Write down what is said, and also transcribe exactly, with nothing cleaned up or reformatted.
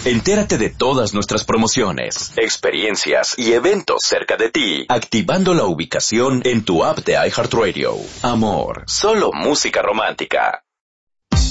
Entérate de todas nuestras promociones, experiencias y eventos cerca de ti, activando la ubicación en tu app de iHeartRadio. Amor, solo música romántica.